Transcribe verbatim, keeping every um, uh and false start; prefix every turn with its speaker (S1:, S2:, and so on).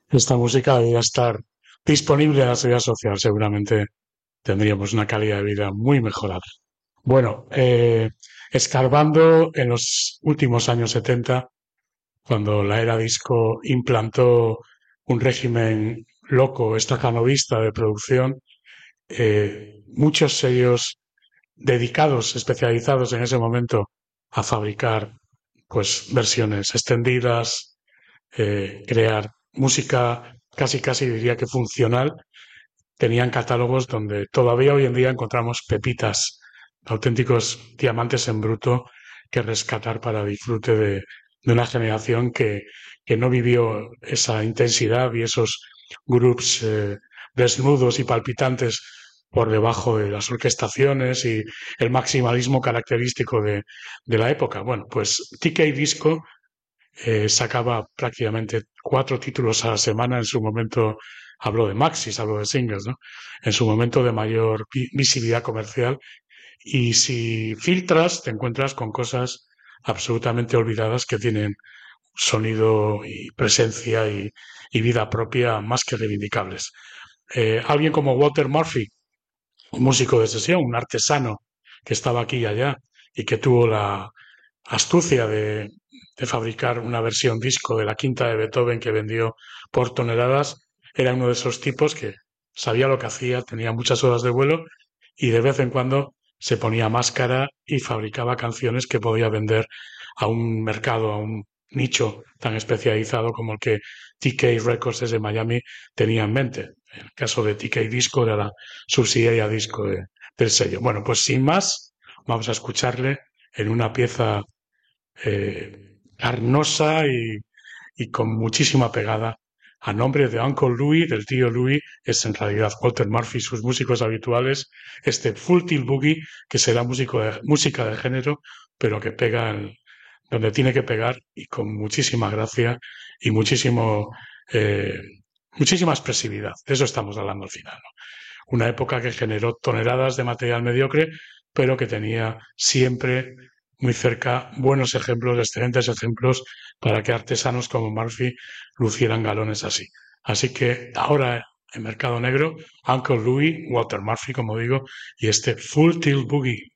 S1: esta música debería estar disponible en la seguridad social. Seguramente tendríamos una calidad de vida muy mejorada. Bueno, eh, escarbando en los últimos años setenta, cuando la era disco implantó un régimen loco, estacanovista de producción, eh, muchos sellos dedicados, especializados en ese momento a fabricar pues versiones extendidas, eh, crear música casi casi diría que funcional, tenían catálogos donde todavía hoy en día encontramos pepitas, auténticos diamantes en bruto que rescatar para disfrute de, de una generación que, que, no vivió esa intensidad y esos grupos eh, desnudos y palpitantes por debajo de las orquestaciones y el maximalismo característico de, de la época. Bueno, pues T K Disco eh, sacaba prácticamente cuatro títulos a la semana en su momento, hablo de maxis, hablo de singles, ¿no? En su momento de mayor vi visibilidad comercial. Y si filtras, te encuentras con cosas absolutamente olvidadas que tienen sonido y presencia y, y vida propia más que reivindicables. Eh, alguien como Walter Murphy, un músico de sesión, un artesano que estaba aquí y allá y que tuvo la astucia de, de fabricar una versión disco de la quinta de Beethoven que vendió por toneladas, era uno de esos tipos que sabía lo que hacía, tenía muchas horas de vuelo y de vez en cuando se ponía máscara y fabricaba canciones que podía vender a un mercado, a un nicho tan especializado como el que T K Records desde Miami tenía en mente. El caso de T K Disco era la subsidiaria disco de, del sello. Bueno, pues sin más, vamos a escucharle en una pieza eh, carnosa y, y, con muchísima pegada a nombre de Uncle Louis, del tío Louis, es en realidad Walter Murphy, sus músicos habituales, este Full Tilt Boogie, que será músico de, música de género, pero que pega en, donde tiene que pegar y con muchísima gracia y muchísimo, eh, muchísima expresividad. De eso estamos hablando al final, ¿no? Una época que generó toneladas de material mediocre, pero que tenía siempre muy cerca buenos ejemplos, excelentes ejemplos, para que artesanos como Murphy lucieran galones así. Así que ahora en Mercado Negro, Uncle Louis, Walter Murphy, como digo, y este Full Tilt Boogie.